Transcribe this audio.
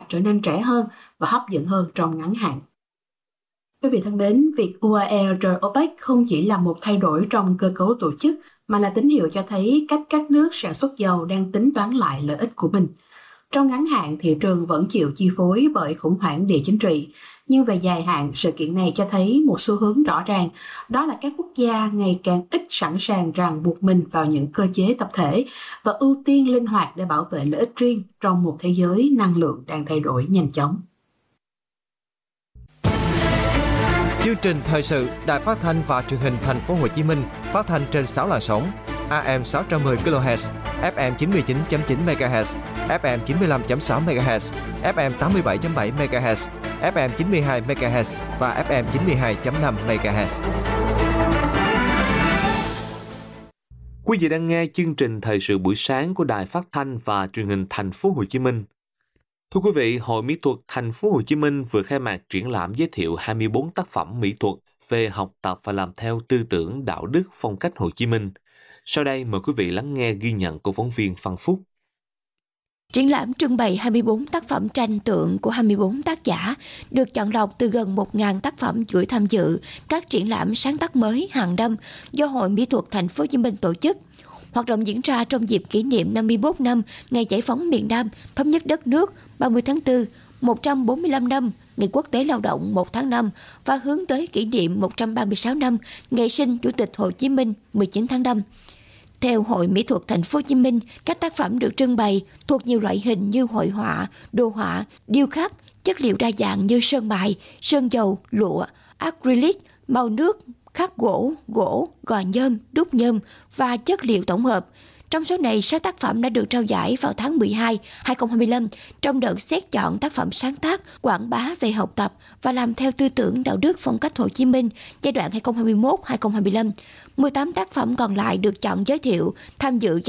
trở nên trẻ hơn và hấp dẫn hơn trong ngắn hạn. Quý vị thân mến, việc UAE rời OPEC không chỉ là một thay đổi trong cơ cấu tổ chức, mà là tín hiệu cho thấy cách các nước sản xuất dầu đang tính toán lại lợi ích của mình. Trong ngắn hạn, thị trường vẫn chịu chi phối bởi khủng hoảng địa chính trị, nhưng về dài hạn, sự kiện này cho thấy một xu hướng rõ ràng, đó là các quốc gia ngày càng ít sẵn sàng ràng buộc mình vào những cơ chế tập thể và ưu tiên linh hoạt để bảo vệ lợi ích riêng trong một thế giới năng lượng đang thay đổi nhanh chóng. Chương trình thời sự Đài Phát thanh và Truyền hình Thành phố Hồ Chí Minh phát thanh trên 6 làn sóng: AM 610 kHz, FM 99.9 MHz, FM 95.6 MHz, FM 87.7 MHz, FM 92 MHz và FM 92.5 MHz. Quý vị đang nghe chương trình thời sự buổi sáng của Đài Phát thanh và Truyền hình Thành phố Hồ Chí Minh. Thưa quý vị, Hội Mỹ thuật Thành phố Hồ Chí Minh vừa khai mạc triển lãm giới thiệu 24 tác phẩm mỹ thuật về học tập và làm theo tư tưởng đạo đức phong cách Hồ Chí Minh. Sau đây mời quý vị lắng nghe ghi nhận của phóng viên Phan Phúc. Triển lãm trưng bày 24 tác phẩm tranh tượng của 24 tác giả, được chọn lọc từ gần 1.000 tác phẩm chuỗi tham dự các triển lãm sáng tác mới hàng năm do Hội Mỹ thuật Thành phố Hồ Chí Minh tổ chức. Hoạt động diễn ra trong dịp kỷ niệm 51 năm ngày giải phóng miền Nam, thống nhất đất nước 30 tháng 4, 145 năm Ngày Quốc tế Lao động 1 tháng 5 và hướng tới kỷ niệm 136 năm ngày sinh Chủ tịch Hồ Chí Minh 19 tháng 5. Theo Hội Mỹ thuật Thành phố Hồ Chí Minh, các tác phẩm được trưng bày thuộc nhiều loại hình như hội họa, đồ họa, điêu khắc, chất liệu đa dạng như sơn mài, sơn dầu, lụa, acrylic, màu nước, khắc gỗ, gò nhôm, đúc nhôm và chất liệu tổng hợp. Trong số này, 6 tác phẩm đã được trao giải vào tháng 12, 2025 trong đợt xét chọn tác phẩm sáng tác, quảng bá về học tập và làm theo tư tưởng đạo đức phong cách Hồ Chí Minh giai đoạn 2021-2025. 18 tác phẩm còn lại được chọn giới thiệu tham dự